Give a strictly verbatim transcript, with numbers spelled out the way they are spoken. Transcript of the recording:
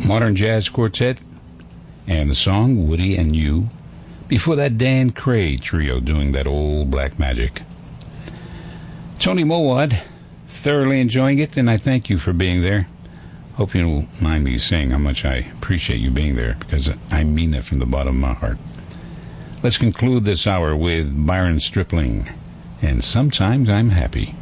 Modern Jazz Quartet, and the song Woody and You. Before that, Dan Cray Trio doing that old black magic. Tony Mowad, thoroughly enjoying it, and I thank you for being there. Hope you don't mind me saying how much I appreciate you being there, because I mean that from the bottom of my heart. Let's conclude this hour with Byron Stripling, and Sometimes I'm Happy.